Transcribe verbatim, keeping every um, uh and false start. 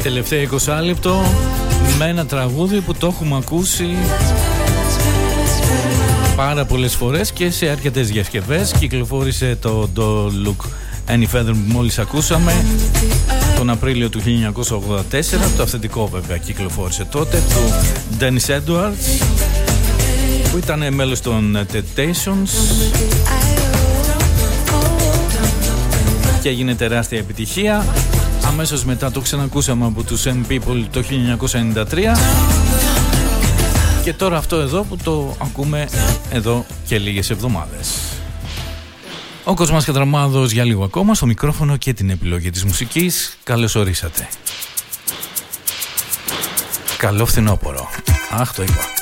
τελευταίο είκοσι λεπτό με ένα τραγούδι που το έχουμε ακούσει πάρα πολλές φορές και σε αρκετές διασκευές. Κυκλοφόρησε το Don't Look Any Further που μόλις ακούσαμε τον Απρίλιο του χίλια εννιακόσια ογδόντα τέσσερα. Το αυθεντικό βέβαια κυκλοφόρησε τότε, του Dennis Edwards, που ήταν μέλος των Temptations και έγινε τεράστια επιτυχία. Αμέσως μετά το ξανακούσαμε από τους M People το χίλια εννιακόσια ενενήντα τρία και τώρα αυτό εδώ που το ακούμε εδώ και λίγες εβδομάδες. Ο Κοσμάς Κατραμάδος για λίγο ακόμα στο μικρόφωνο και την επιλογή της μουσικής. Καλώς ορίσατε. Καλό φθινόπωρο. Αχ, το είπα.